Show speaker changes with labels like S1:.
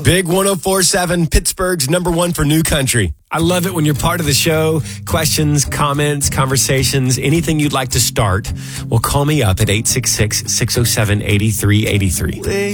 S1: Big 104.7, Pittsburgh's #1 for new country. I love it when you're part of the show. Questions, comments, conversations, anything you'd like to start. Well, call me up at 866-607-8383.